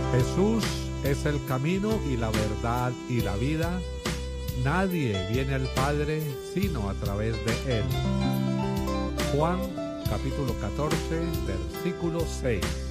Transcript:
Jesús es el camino y la verdad y la vida. Nadie viene al Padre sino a través de Él. Juan capítulo 14, versículo 6.